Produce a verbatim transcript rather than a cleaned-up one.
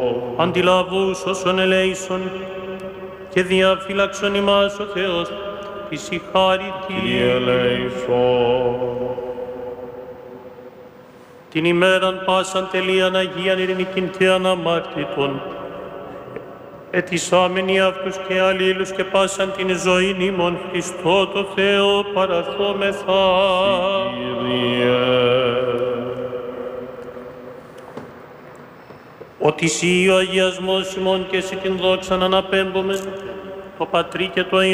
αντιλαβούς όσων ελέησον και διαφύλαξον ημάς ο Θεός της η χάρητη. Κύριε ελέησον. Την ημέραν πάσαν τελείαν Αγίαν ειρηνικήν και αναμάρτητον, ετισάμενοι αυτούς και αλλήλους και πάσαν την ζωήν ημών Χριστό το Θεό παραθόμεθα. Κύριε. Ότι Συ ο αγιασμός ημών και Συ την δόξαν αναπέμπομεν, το Πατρί και το